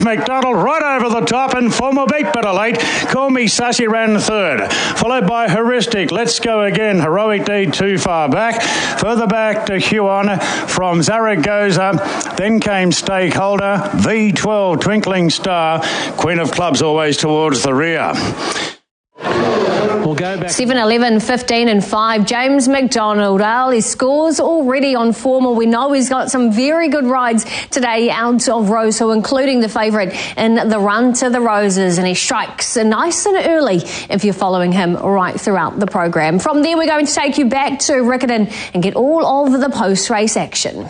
McDonald right over the top and former beat better late. Call Me Sassy ran third, followed by Heuristic. Let's Go Again. Heroic Deed too far back. Further back to Huon from Zaragoza. Then came Stakeholder. V12 Twinkling Star. Queen of Clubs always towards the rear. We'll go back. 7, 11, 15 and 5. James McDonald. His scores already on form. We know he's got some very good rides today out of Rosehill, including the favourite in the Run to the Roses. And he strikes nice and early if you're following him right throughout the program. From there, we're going to take you back to Riccarton and get all of the post-race action.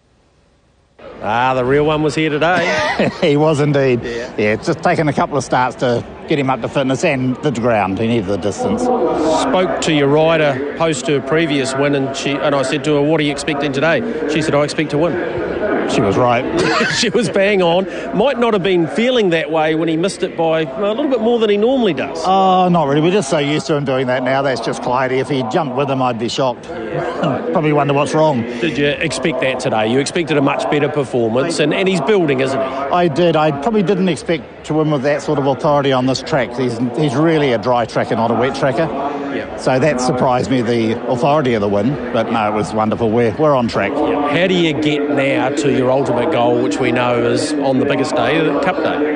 The real one was here today. He was indeed. Yeah, it's just taken a couple of starts to get him up to fitness and the ground. He needed the distance. Spoke to your rider post her previous win, and I said to her, "What are you expecting today?" She said, "I expect to win." She was right. She was bang on. Might not have been feeling that way when he missed it by a little bit more than he normally does. Oh, not really. We're just so used to him doing that now. That's just Clyde. If he jumped with him, I'd be shocked. Probably wonder what's wrong. Did you expect that today? You expected a much better performance, and he's building, isn't he? I did. I probably didn't expect to win with that sort of authority on this track. He's really a dry tracker, not a wet tracker. Yeah. So that surprised me, the authority of the win. But no, it was wonderful. We're on track. Yeah. How do you get now to your ultimate goal, which we know is on the biggest day, the Cup Day?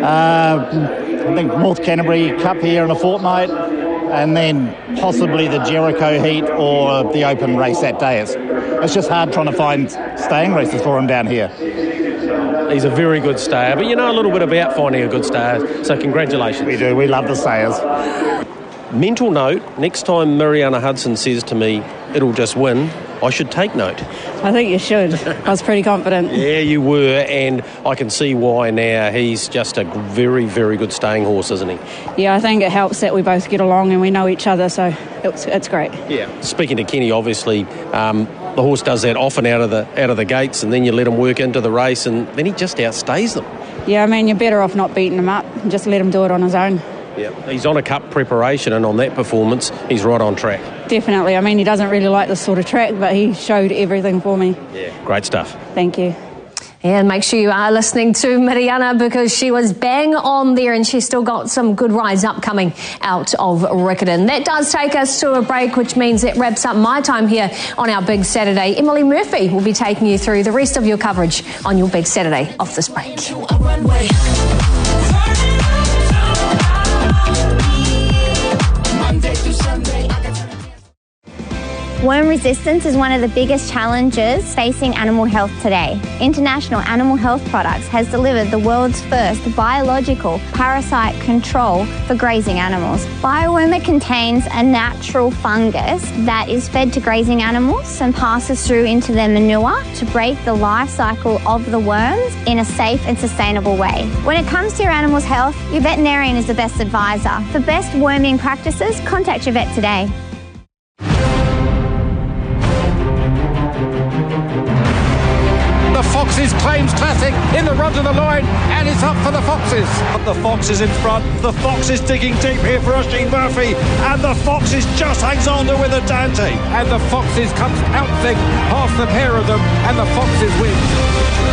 I think North Canterbury Cup here in a fortnight, and then possibly the Jericho Heat or the Open race that day. It's just hard trying to find staying races for him down here. He's a very good stayer, but you know a little bit about finding a good stayer, so congratulations. We do. We love the stayers. Mental note, next time Mariana Hudson says to me, "It'll just win," I should take note. I think you should. I was pretty confident. Yeah, you were, and I can see why now. He's just a very, very good staying horse, isn't he? Yeah, I think it helps that we both get along and we know each other, so it's great. Yeah. Speaking to Kenny, obviously, the horse does that often out of the gates, and then you let him work into the race, and then he just outstays them. Yeah, I mean, you're better off not beating him up and just let him do it on his own. Yeah, he's on a cup preparation, and on that performance, he's right on track. Definitely. I mean, he doesn't really like this sort of track, but he showed everything for me. Yeah, great stuff. Thank you. And make sure you are listening to Mariana, because she was bang on there, and she's still got some good rides upcoming out of Riccarton. That does take us to a break, which means it wraps up my time here on our Big Saturday. Emily Murphy will be taking you through the rest of your coverage on your Big Saturday off this break. Worm resistance is one of the biggest challenges facing animal health today. International Animal Health Products has delivered the world's first biological parasite control for grazing animals. Biowormer contains a natural fungus that is fed to grazing animals and passes through into their manure to break the life cycle of the worms in a safe and sustainable way. When it comes to your animal's health, your veterinarian is the best advisor. For best worming practices, contact your vet today. The Foxes claims classic in the run to the line, and it's up for the Foxes. The Foxes in front, the Foxes digging deep here for Oisin Murphy, and the Foxes just hangs on to with a Dante, and the Foxes comes pouncing past the pair of them, and the Foxes win.